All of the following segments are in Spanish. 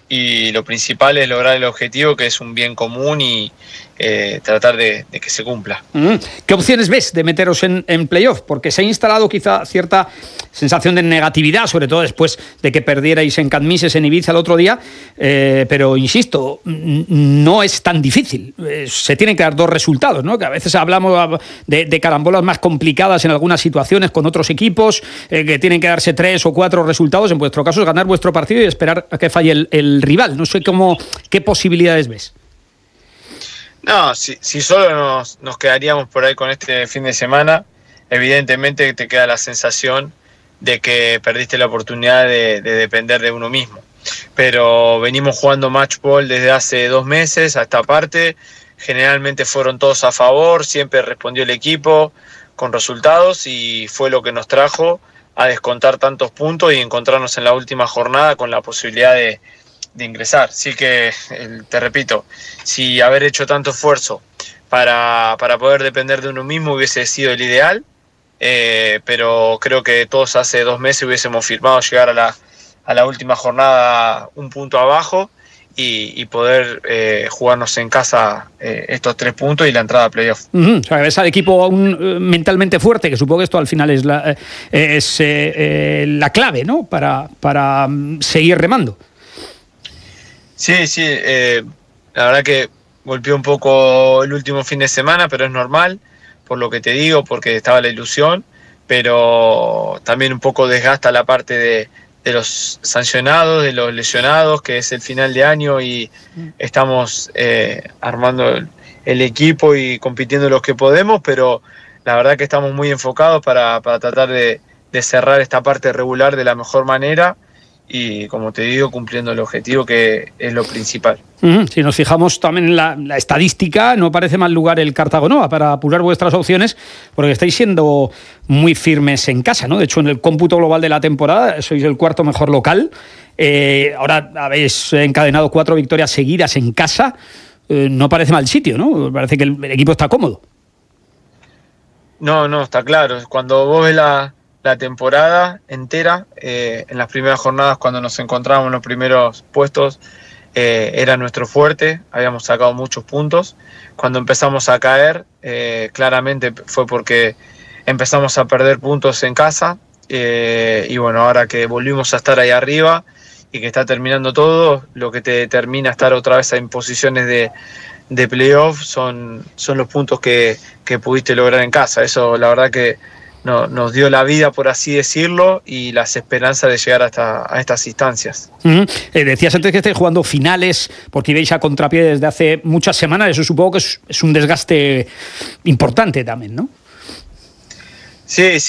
y lo principal es lograr el objetivo, que es un bien común, y tratar de que se cumpla. ¿Qué opciones ves de meteros en playoff? Porque se ha instalado quizá cierta sensación de negatividad, sobre todo después de que perdierais en Cadmises, en Ibiza el otro día, pero insisto, no es tan difícil. Se tienen que dar dos resultados, ¿no? Que a veces hablamos de carambolas más complicadas en algunas situaciones con otros equipos, que tienen que darse 3 o 4 resultados. En vuestro caso es ganar vuestro partido y esperar a que falle el rival. No sé qué posibilidades ves. No, si solo nos quedaríamos por ahí con este fin de semana, evidentemente te queda la sensación de que perdiste la oportunidad de depender de uno mismo. Pero venimos jugando match ball desde hace 2 meses a esta parte, generalmente fueron todos a favor, siempre respondió el equipo con resultados, y fue lo que nos trajo a descontar tantos puntos y encontrarnos en la última jornada con la posibilidad de ingresar. Así que, te repito, si haber hecho tanto esfuerzo para poder depender de uno mismo hubiese sido el ideal, pero creo que todos hace 2 meses hubiésemos firmado llegar a la última jornada un punto abajo y poder jugarnos en casa estos 3 puntos y la entrada a playoff. O sea, ves al equipo aún mentalmente fuerte, que supongo que esto al final es la clave, ¿no? Para seguir remando. Sí, la verdad que golpeó un poco el último fin de semana, pero es normal, por lo que te digo, porque estaba la ilusión, pero también un poco desgasta la parte de los sancionados, de los lesionados, que es el final de año y estamos armando el equipo y compitiendo los que podemos, pero la verdad que estamos muy enfocados para tratar de cerrar esta parte regular de la mejor manera, y, como te digo, cumpliendo el objetivo, que es lo principal. Si nos fijamos también en la estadística, no parece mal lugar el Cartagonova para apurar vuestras opciones, porque estáis siendo muy firmes en casa, ¿no? De hecho, en el cómputo global de la temporada sois el 4º mejor local. Ahora habéis encadenado 4 victorias seguidas en casa. No parece mal sitio, ¿no? Parece que el equipo está cómodo. No, está claro. Cuando vos ves la temporada entera, en las primeras jornadas, cuando nos encontrábamos en los primeros puestos, era nuestro fuerte, habíamos sacado muchos puntos. Cuando empezamos a caer, claramente fue porque empezamos a perder puntos en casa, y bueno, ahora que volvimos a estar ahí arriba y que está terminando todo, lo que te termina estar otra vez en posiciones de playoff son los puntos que pudiste lograr en casa. Eso, la verdad que nos dio la vida, por así decirlo, y las esperanzas de llegar a estas instancias. Decías antes que estáis jugando finales porque ibais a contrapié desde hace muchas semanas. Eso supongo que es un desgaste importante también, ¿no? Sí.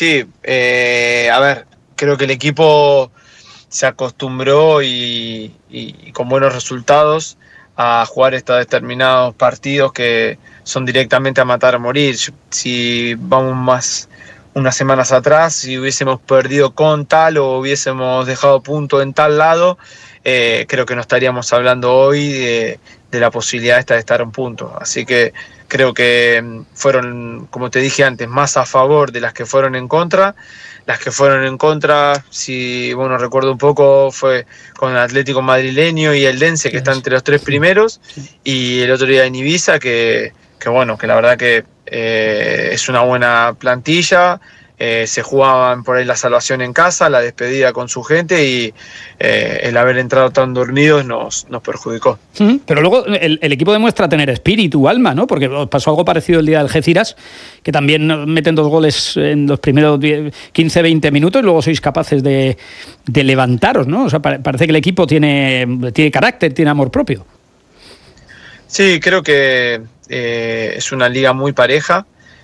A ver, creo que el equipo se acostumbró y con buenos resultados a jugar estos determinados partidos que son directamente a matar o morir. Si vamos más unas semanas atrás, si hubiésemos perdido con tal o hubiésemos dejado punto en tal lado, creo que no estaríamos hablando hoy de la posibilidad esta de estar a un punto. Así que creo que fueron, como te dije antes, más a favor de las que fueron en contra. Las que fueron en contra, si bueno recuerdo un poco, fue con el Atlético Madrileño y el Dense, que está entre los 3 primeros, y el otro día en Ibiza, que bueno, que la verdad que es una buena plantilla. Se jugaban por ahí la salvación en casa, la despedida con su gente, y el haber entrado tan dormidos nos perjudicó. Pero luego el equipo demuestra tener espíritu, alma, ¿no? Porque pasó algo parecido el día del Algeciras, que también meten 2 goles en los primeros 15-20 minutos y luego sois capaces de levantaros, ¿no? O sea, parece que el equipo tiene carácter, tiene amor propio. Sí, creo que es una liga muy pareja.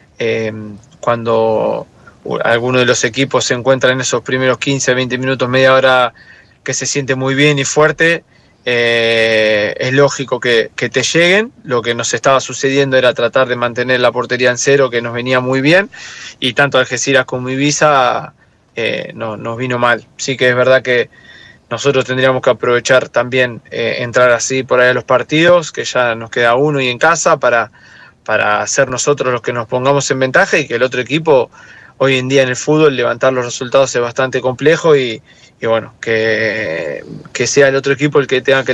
Cuando alguno de los equipos se encuentra en esos primeros 15-20 minutos, media hora, que se siente muy bien y fuerte, es lógico que te lleguen. Lo que nos estaba sucediendo era tratar de mantener la portería en cero, que nos venía muy bien, y tanto Algeciras como Ibiza nos vino mal. Sí que es verdad que nosotros tendríamos que aprovechar también entrar así por ahí a los partidos, que ya nos queda uno y en casa, para ser nosotros los que nos pongamos en ventaja, y que el otro equipo, hoy en día en el fútbol, levantar los resultados es bastante complejo, y bueno, que sea el otro equipo el que tenga que